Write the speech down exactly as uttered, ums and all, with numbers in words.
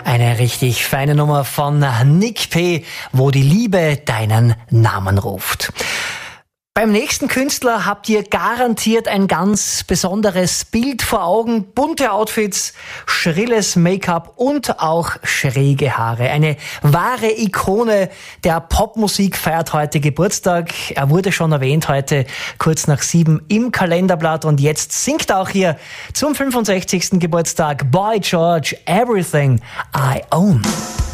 Eine richtig feine Nummer von Nick P., wo die Liebe deinen Namen ruft. Beim nächsten Künstler habt ihr garantiert ein ganz besonderes Bild vor Augen. Bunte Outfits, schrilles Make-up und auch schräge Haare. Eine wahre Ikone der Popmusik feiert heute Geburtstag. Er wurde schon erwähnt heute kurz nach sieben im Kalenderblatt und jetzt singt auch hier zum fünfundsechzigsten Geburtstag Boy George Everything I Own.